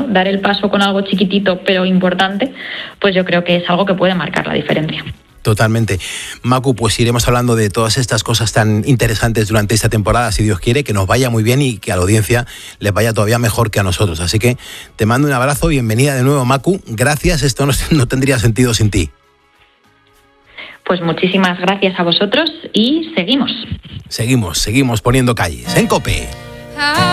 dar el paso con algo chiquitito pero importante, pues yo creo que es algo que puede marcar la diferencia. Totalmente. Macu, pues iremos hablando de todas estas cosas tan interesantes durante esta temporada, si Dios quiere, que nos vaya muy bien y que a la audiencia les vaya todavía mejor que a nosotros. Así que te mando un abrazo, bienvenida de nuevo, Macu. Gracias, esto no tendría sentido sin ti. Pues muchísimas gracias a vosotros y seguimos. Seguimos poniendo calles en COPE.